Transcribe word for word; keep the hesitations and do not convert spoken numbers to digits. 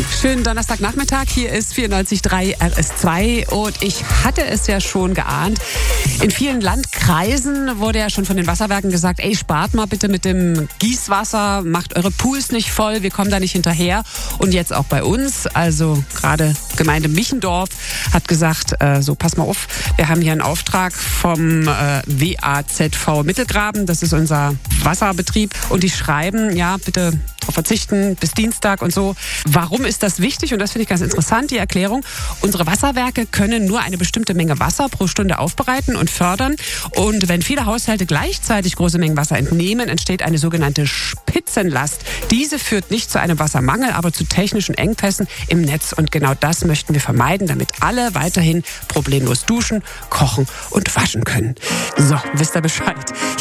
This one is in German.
Schönen Donnerstagnachmittag, hier ist vierundneunzig Komma drei R S zwei und ich hatte es ja schon geahnt. In vielen Landkreisen wurde ja schon von den Wasserwerken gesagt, ey, spart mal bitte mit dem Gießwasser, macht eure Pools nicht voll, wir kommen da nicht hinterher. Und jetzt auch bei uns, also gerade Gemeinde Michendorf hat gesagt, äh, so pass mal auf, wir haben hier einen Auftrag vom äh, W A Z V Mittelgraben, das ist unser Wasserbetrieb und die schreiben, ja, bitte darauf verzichten bis Dienstag und so. Warum ist das wichtig? Und das finde ich ganz interessant, die Erklärung. Unsere Wasserwerke können nur eine bestimmte Menge Wasser pro Stunde aufbereiten und fördern. Und wenn viele Haushalte gleichzeitig große Mengen Wasser entnehmen, entsteht eine sogenannte Spitzenlast. Diese führt nicht zu einem Wassermangel, aber zu technischen Engpässen im Netz. Und genau das möchten wir vermeiden, damit alle weiterhin problemlos duschen, kochen und waschen können. So, wisst ihr Bescheid.